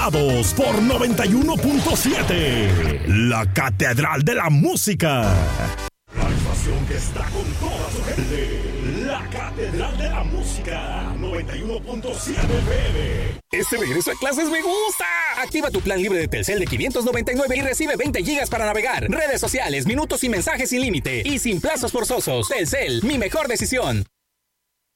conectados por 91.7. La Catedral de la Música. La estación que está con toda su gente. La Catedral de la Música. 91.7 FM. Este regreso a clases me gusta. Activa tu plan libre de Telcel de 599 y recibe 20 gigas para navegar, redes sociales, minutos y mensajes sin límite y sin plazos forzosos. Telcel, mi mejor decisión.